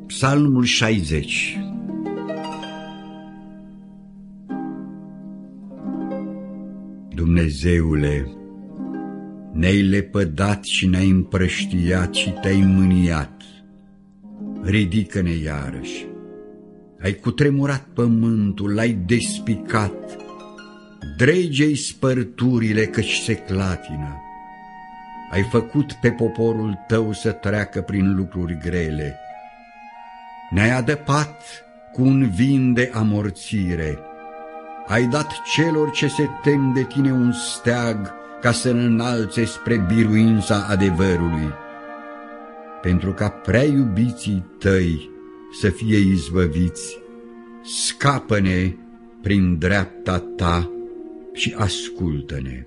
Psalmul 60. Dumnezeule, ne-ai lepădat și ne-ai împrăștiat și te-ai mâniat. Ridică-ne iarăși. Ai cutremurat pământul, l-ai despicat. Drege-i spărturile, căci se clatină. Ai făcut pe poporul tău să treacă prin lucruri grele. Ne-ai adăpat cu un vin de amorțire. Ai dat celor ce se tem de tine un steag ca să înalțe spre biruința adevărului. Pentru ca prea iubiții tăi să fie izbăviți, scapă-ne prin dreapta ta și ascultă-ne.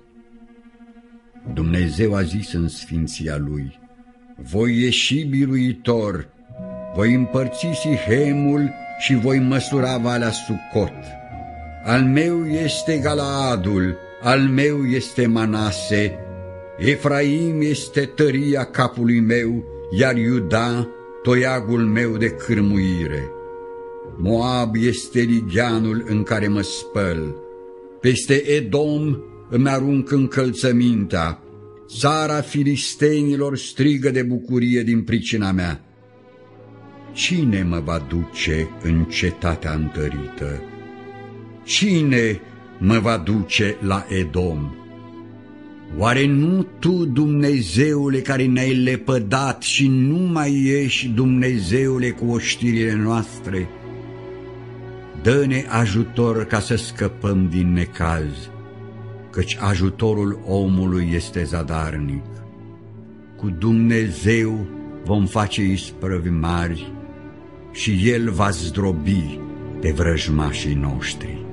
Dumnezeu a zis în sfinția lui: voi ieși biruitor, voi împărți Sihemul și voi măsura Valea Sucot. Al meu este Galaadul, al meu este Manase, Efraim este tăria capului meu, iar Iuda toiagul meu de cârmuire. Moab este ligheanul în care mă spăl, peste Edom îmi arunc încălțămintea, țara filistenilor strigă de bucurie din pricina mea. Cine mă va duce în cetatea întărită? Cine mă va duce la Edom? Oare nu tu, Dumnezeule, care ne-ai lepădat și nu mai ești, Dumnezeule, cu oștirile noastre? Dă-ne ajutor ca să scăpăm din necaz, căci ajutorul omului este zadarnic. Cu Dumnezeu vom face isprăvi mari și El va zdrobi pe vrăjmașii noștri.